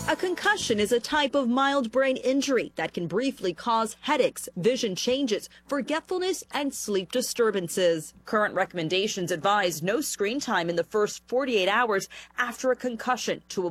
A concussion is a type of mild brain injury that can briefly cause headaches, vision changes, forgetfulness, and sleep disturbances. Current recommendations advise no screen time in the first 48 hours after a concussion to